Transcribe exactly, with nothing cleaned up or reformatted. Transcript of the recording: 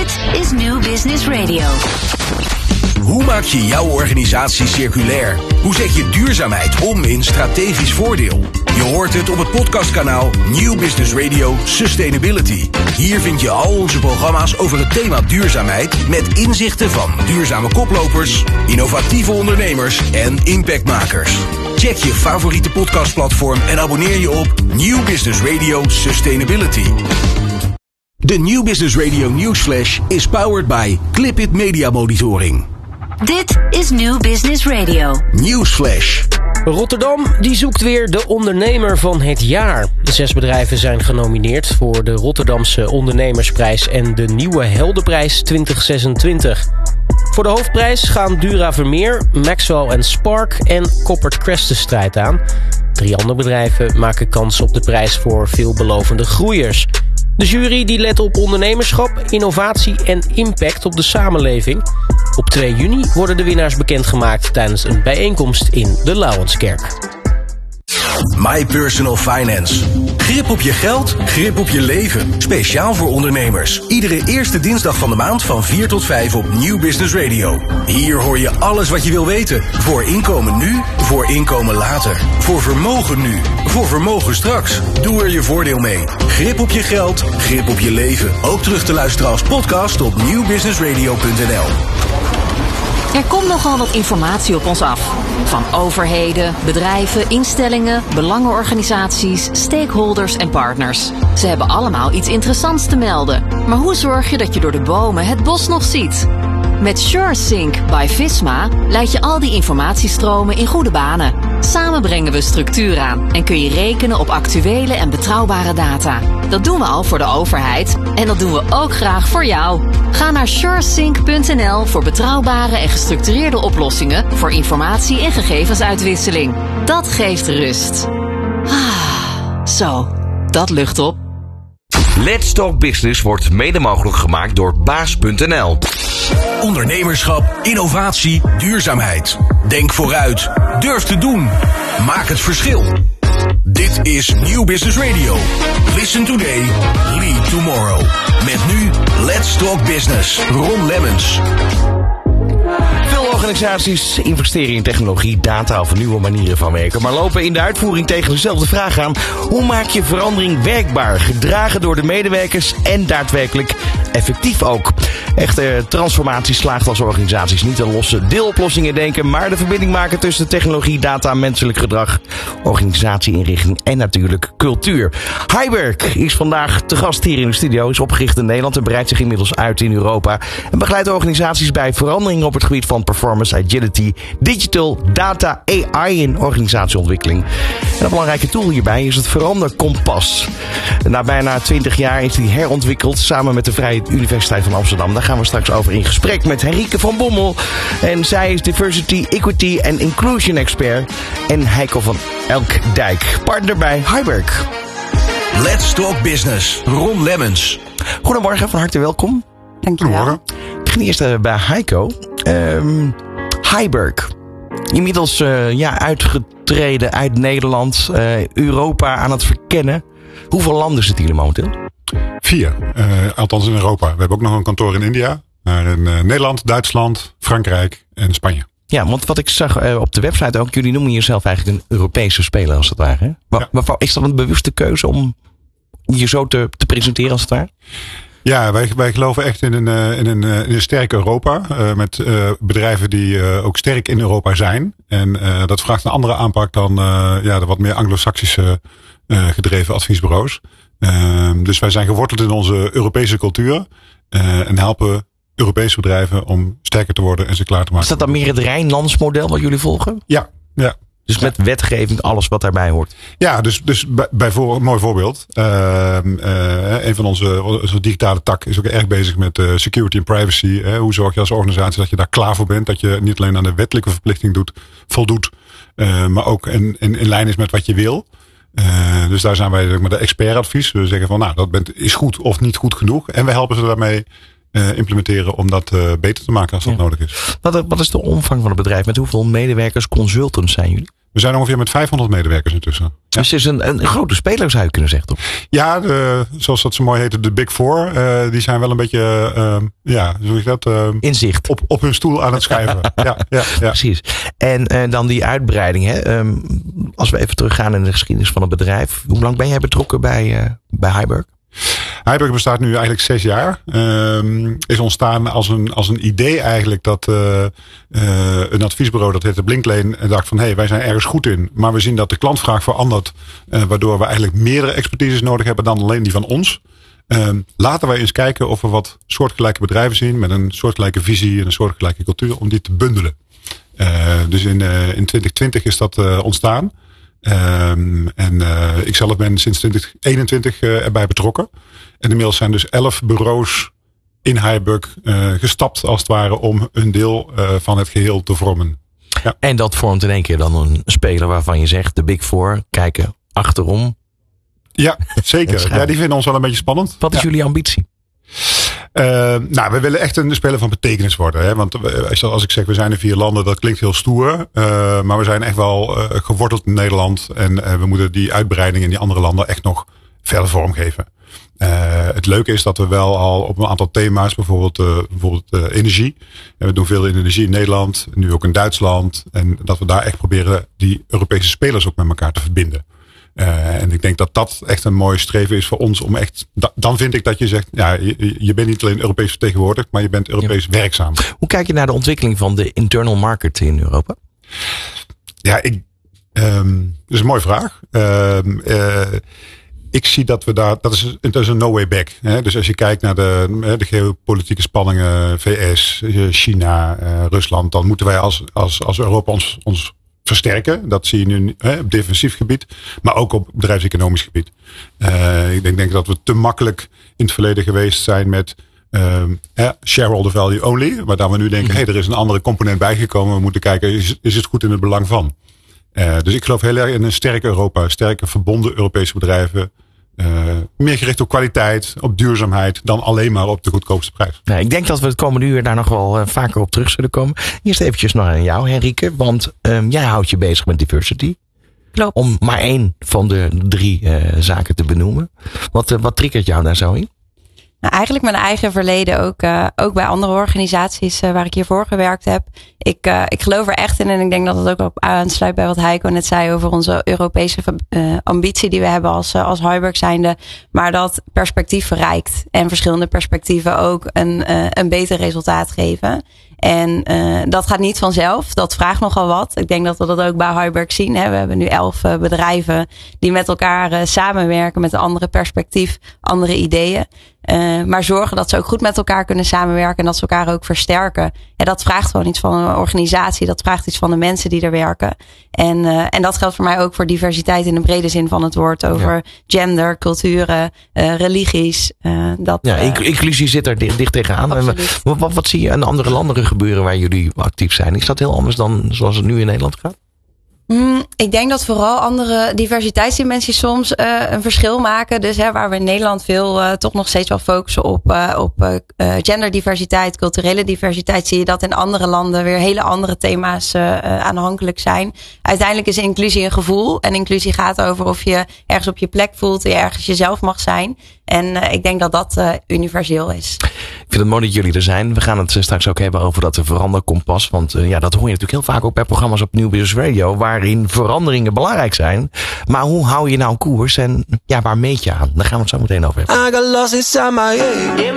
Dit is New Business Radio. Hoe maak je jouw organisatie circulair? Hoe zet je duurzaamheid om in strategisch voordeel? Je hoort het op het podcastkanaal New Business Radio Sustainability. Hier vind je al onze programma's over het thema duurzaamheid met inzichten van duurzame koplopers, innovatieve ondernemers en impactmakers. Check je favoriete podcastplatform en abonneer je op New Business Radio Sustainability. De New Business Radio Newsflash is powered by Clipit Media Monitoring. Dit is New Business Radio. Newsflash. Rotterdam die zoekt weer de ondernemer van het jaar. De zes bedrijven zijn genomineerd voor de Rotterdamse Ondernemersprijs en de Nieuwe Heldenprijs twintig zesentwintig. Voor de hoofdprijs gaan Dura Vermeer, Maxwell en Spark en Koppert Crest de strijd aan. Drie andere bedrijven maken kans op de prijs voor veelbelovende groeiers. De jury die let op ondernemerschap, innovatie en impact op de samenleving. Op twee juni worden de winnaars bekendgemaakt tijdens een bijeenkomst in de Lauwenskerk. My Personal Finance. Grip op je geld, grip op je leven. Speciaal voor ondernemers. Iedere eerste dinsdag van de maand van vier tot vijf op New Business Radio. Hier hoor je alles wat je wil weten. Voor inkomen nu, voor inkomen later. Voor vermogen nu, voor vermogen straks. Doe er je voordeel mee. Grip op je geld, grip op je leven. Ook terug te luisteren als podcast op nieuw business radio punt n l. Er komt nogal wat informatie op ons af. Van overheden, bedrijven, instellingen, belangenorganisaties, stakeholders en partners. Ze hebben allemaal iets interessants te melden. Maar hoe zorg je dat je door de bomen het bos nog ziet? Met SureSync by Visma leid je al die informatiestromen in goede banen. Samen brengen we structuur aan en kun je rekenen op actuele en betrouwbare data. Dat doen we al voor de overheid en dat doen we ook graag voor jou. Ga naar suresync punt n l voor betrouwbare en gestructureerde oplossingen voor informatie- en gegevensuitwisseling. Dat geeft rust. Ah, zo, dat lucht op. Let's Talk Business wordt mede mogelijk gemaakt door baas punt n l. Ondernemerschap, innovatie, duurzaamheid. Denk vooruit. Durf te doen. Maak het verschil. Dit is New Business Radio. Listen today, lead tomorrow. Met nu Let's Talk Business. Ron Lemmens. Veel organisaties investeren in technologie, data of nieuwe manieren van werken, maar lopen in de uitvoering tegen dezelfde vraag aan. Hoe maak je verandering werkbaar, gedragen door de medewerkers en daadwerkelijk effectief ook? Echte transformatie slaagt als organisaties niet aan losse deeloplossingen denken, maar de verbinding maken tussen technologie, data, menselijk gedrag, organisatieinrichting en natuurlijk cultuur. Hyberg is vandaag te gast hier in de studio, is opgericht in Nederland en breidt zich inmiddels uit in Europa en begeleidt organisaties bij veranderingen op het gebied van performance, agility, digital, data, A I en organisatieontwikkeling. En een belangrijke tool hierbij is het Veranderkompas. Na bijna twintig jaar is die herontwikkeld samen met de Vrije Universiteit van Amsterdam. Daar gaan we straks over in gesprek met Henrike van Bommel. En zij is Diversity, Equity en Inclusion Expert. En Heiko van Elkdijk, partner bij Hyberg. Let's Talk Business. Ron Lemmens. Goedemorgen, van harte welkom. Dankjewel. Ik begin eerst uh, bij Heiko. Um, Hyberg. Inmiddels uh, ja, uitgetreden uit Nederland, uh, Europa aan het verkennen. Hoeveel landen zitten jullie momenteel? Vier, uh, althans in Europa. We hebben ook nog een kantoor in India. Maar in uh, Nederland, Duitsland, Frankrijk en Spanje. Ja, want wat ik zag uh, op de website ook, jullie noemen jezelf eigenlijk een Europese speler als het ware. Hè? Maar, ja. maar is dat een bewuste keuze om je zo te, te presenteren als het ware? Ja, wij, wij geloven echt in een, uh, in een, uh, in een sterk Europa. Uh, met uh, bedrijven die uh, ook sterk in Europa zijn. En uh, dat vraagt een andere aanpak dan uh, ja, de wat meer anglo-saxische uh, gedreven adviesbureaus. Uh, dus wij zijn geworteld in onze Europese cultuur. Uh, en helpen Europese bedrijven om sterker te worden en ze klaar te maken. Is dat dan meer het Rijnlandsmodel wat jullie volgen? Ja, ja. Dus met wetgeving, alles wat daarbij hoort. Ja, dus, dus bij, bij voor, een mooi voorbeeld. Uh, uh, een van onze, onze digitale tak is ook erg bezig met uh, security en privacy. Uh, hoe zorg je als organisatie dat je daar klaar voor bent? Dat je niet alleen aan de wettelijke verplichting doet, voldoet. Uh, maar ook in, in, in lijn is met wat je wil. Uh, dus daar zijn wij met de expertadvies. We zeggen van nou, dat bent, is goed of niet goed genoeg. En we helpen ze daarmee uh, implementeren om dat uh, beter te maken als dat ja. nodig is. Wat, wat is de omvang van het bedrijf? Met hoeveel medewerkers, consultants zijn jullie? We zijn ongeveer met vijfhonderd medewerkers intussen. Ja. Dus het is een, een grote speler, zou je kunnen zeggen, toch? Ja, de, zoals dat zo mooi heette, de Big Four. Uh, die zijn wel een beetje, uh, ja, hoe zeg je dat? Uh, Inzicht. Op, op hun stoel aan het schuiven. ja, ja, ja. Precies. En uh, dan die uitbreiding. Hè? Um, als we even teruggaan in de geschiedenis van het bedrijf. Hoe lang ben jij betrokken bij, uh, bij Heiberg? Heiberg bestaat nu eigenlijk zes jaar. Um, is ontstaan als een, als een idee eigenlijk dat uh, uh, een adviesbureau, dat heette Blinklane, dacht van hé, hey, wij zijn ergens goed in. Maar we zien dat de klantvraag verandert. Uh, waardoor we eigenlijk meerdere expertises nodig hebben dan alleen die van ons. Um, laten wij eens kijken of we wat soortgelijke bedrijven zien met een soortgelijke visie en een soortgelijke cultuur om die te bundelen. Uh, dus in, uh, in twintig twintig is dat uh, ontstaan. Um, en uh, ik zelf ben sinds twintig eenentwintig uh, erbij betrokken. En inmiddels zijn dus elf bureaus in Heiberg uh, gestapt als het ware om een deel uh, van het geheel te vormen. Ja. En dat vormt in één keer dan een speler waarvan je zegt, de Big Four kijken achterom. Ja, zeker. Ja, die vinden ons wel een beetje spannend. Wat is ja. jullie ambitie? Uh, nou, we willen echt een speler van betekenis worden. Hè? Want als, als ik zeg, we zijn in vier landen, dat klinkt heel stoer. Uh, maar we zijn echt wel uh, geworteld in Nederland. En uh, we moeten die uitbreiding in die andere landen echt nog verder vormgeven. Uh, het leuke is dat we wel al op een aantal thema's, bijvoorbeeld, uh, bijvoorbeeld uh, energie. En we doen veel in energie in Nederland, nu ook in Duitsland. En dat we daar echt proberen die Europese spelers ook met elkaar te verbinden. Uh, en ik denk dat dat echt een mooi streven is voor ons om echt, da, dan vind ik dat je zegt, ja, je, je bent niet alleen Europees vertegenwoordigd, maar je bent Europees ja. werkzaam. Hoe kijk je naar de ontwikkeling van de internal market in Europa? Ja, ik, um, dat is een mooie vraag. Um, uh, ik zie dat we daar, dat is, dat is een no way back. Hè? Dus als je kijkt naar de, de geopolitieke spanningen, V S, China, uh, Rusland, dan moeten wij als, als, als Europa ons, ons versterken. Dat zie je nu hè, op defensief gebied, maar ook op bedrijfseconomisch gebied. Uh, ik denk, denk dat we te makkelijk in het verleden geweest zijn met uh, eh, shareholder value only, maar dan we nu denken, hé, hey, er is een andere component bijgekomen. We moeten kijken, is, is het goed in het belang van? Uh, dus ik geloof heel erg in een sterk Europa, sterke verbonden Europese bedrijven. Uh, meer gericht op kwaliteit, op duurzaamheid, dan alleen maar op de goedkoopste prijs. Nou, ik denk dat we het komende uur daar nog wel uh, vaker op terug zullen komen. Eerst eventjes nog aan jou, Henrike, want um, jij houdt je bezig met diversity. Klopt. Om maar één van de drie uh, zaken te benoemen. Wat, uh, wat triggert jou daar zo in? Nou, eigenlijk mijn eigen verleden ook, uh, ook bij andere organisaties uh, waar ik hiervoor gewerkt heb. Ik, uh, ik geloof er echt in en ik denk dat het ook op aansluit bij wat Heiko net zei over onze Europese uh, ambitie die we hebben als, uh, als Heiberg zijnde. Maar dat perspectief verrijkt en verschillende perspectieven ook een, uh, een beter resultaat geven. En uh, dat gaat niet vanzelf. Dat vraagt nogal wat. Ik denk dat we dat ook bij Heiberg zien. Hè. We hebben nu elf uh, bedrijven die met elkaar uh, samenwerken met een andere perspectief, andere ideeën. Uh, maar zorgen dat ze ook goed met elkaar kunnen samenwerken en dat ze elkaar ook versterken. En dat vraagt gewoon iets van een organisatie. Dat vraagt iets van de mensen die er werken. En, uh, en dat geldt voor mij ook voor diversiteit in de brede zin van het woord. Over ja. gender, culturen, uh, religies. Uh, dat, ja, uh, inclusie zit er dicht, dicht tegenaan. Absoluut. Wat, wat, wat zie je in andere landen gebeuren waar jullie actief zijn? Is dat heel anders dan zoals het nu in Nederland gaat? Mm, ik denk dat vooral andere diversiteitsdimensies soms uh, een verschil maken. Dus hè, waar we in Nederland veel uh, toch nog steeds wel focussen op, uh, op uh, genderdiversiteit, culturele diversiteit, zie je dat in andere landen weer hele andere thema's uh, uh, aanhankelijk zijn. Uiteindelijk is inclusie een gevoel. En inclusie gaat over of je ergens op je plek voelt en je ergens jezelf mag zijn. En uh, ik denk dat dat uh, universeel is. Ik vind het mooi dat jullie er zijn. We gaan het straks ook hebben over dat veranderkompas. Want uh, ja, dat hoor je natuurlijk heel vaak ook bij programma's op New Business Radio, waarin veranderingen belangrijk zijn. Maar hoe hou je nou koers en ja, waar meet je aan? Daar gaan we het zo meteen over hebben.